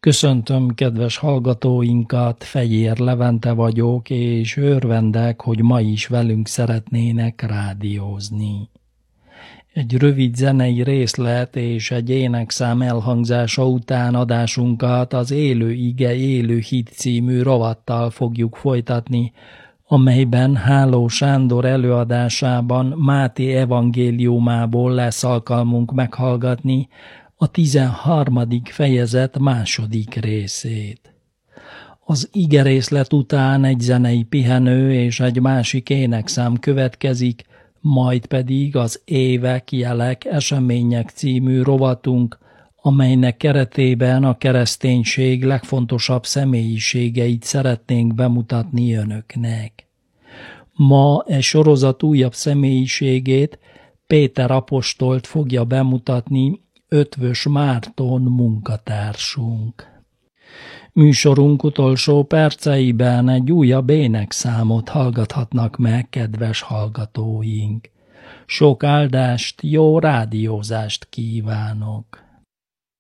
Köszöntöm kedves hallgatóinkat, Fejér Levente vagyok, és örvendek, hogy ma is velünk szeretnének rádiózni. Egy rövid zenei részlet és egy énekszám elhangzása után adásunkat az Élő Ige, Élő Hit című rovattal fogjuk folytatni, amelyben Háló Sándor előadásában Máté evangéliumából lesz alkalmunk meghallgatni a 13. fejezet második részét. Az igerészlet után egy zenei pihenő és egy másik énekszám következik, majd pedig az Évek, Jelek, Események című rovatunk, amelynek keretében a kereszténység legfontosabb személyiségeit szeretnénk bemutatni önöknek. Ma e sorozat újabb személyiségét, Péter apostolt fogja bemutatni, Ötvös Márton munkatársunk. Műsorunk utolsó perceiben egy újabb énekszámot hallgathatnak meg, kedves hallgatóink. Sok áldást, jó rádiózást kívánok!